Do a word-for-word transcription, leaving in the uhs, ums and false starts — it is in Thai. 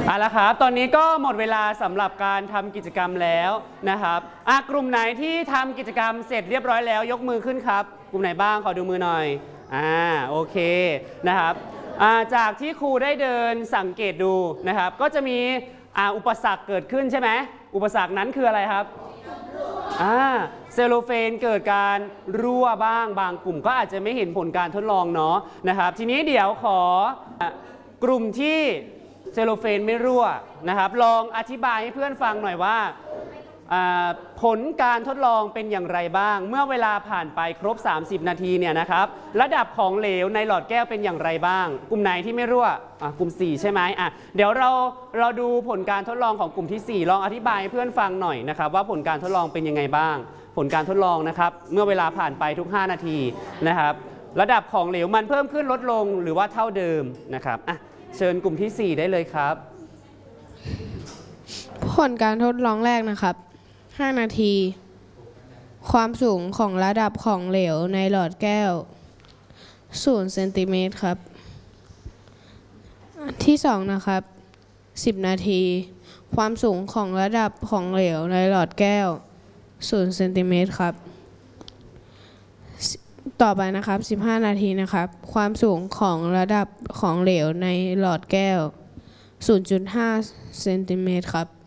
เอาละครับตอนนี้ก็หมดเวลาสำหรับการทำกิจกรรมแล้วนะครับอ่ะกลุ่มไหนที่ทำกิจกรรมเสร็จเรียบร้อยแล้วยกมือขึ้นครับกลุ่มไหนบ้างขอดูมือหน่อยอ่าโอเคนะครับอ่าจากที่ครูได้เดินสังเกตดูนะครับก็จะมีอ่าอุปสรรคเกิดขึ้นใช่ไหมอุปสรรคนั้นคืออะไรครับอ่าเซลโลเฟนเกิดการรั่วบ้างบางกลุ่มก็อาจจะไม่เห็นผลการทดลองเนาะนะครับทีนี้เดี๋ยวขอกลุ่มที่เซลโลเฟนไม่รั่วนะครับลองอธิบายให้เพื่อนฟังหน่อยว่าผลการทดลองเป็นอย่างไรบ้างเมื่อเวลาผ่านไปครบสามสิบนาทีเนี่ยนะครับระดับของเหลวในหลอดแก้วเป็นอย่างไรบ้างกลุ่มไหนที่ไม่รั่วกลุ่มสี่ใช่ไหมอ่ะเดี๋ยวเราเราดูผลการทดลองของกลุ่มที่สี่ลองอธิบายให้เพื่อนฟังหน่อยนะครับว่าผลการทดลองเป็นยังไงบ้างผลการทดลองนะครับเมื่อเวลาผ่านไปทุกห้านาทีนะครับระดับของเหลวมันเพิ่มขึ้นลดลงหรือว่าเท่าเดิมนะครับอ่ะเชิญกลุ่มที่สี่ได้เลยครับผลการทดลองแรกนะครับห้านาทีความสูงของระดับของเหลวในหลอดแก้วศูนย์เซนติเมตรครับที่สองนะครับสิบนาทีความสูงของระดับของเหลวในหลอดแก้วศูนย์เซนติเมตรครับต่อไปนะครับสิบห้านาทีนะครับความสูงของระดับของเหลวในหลอดแก้ว ศูนย์จุดห้า เซนติเมตรครับ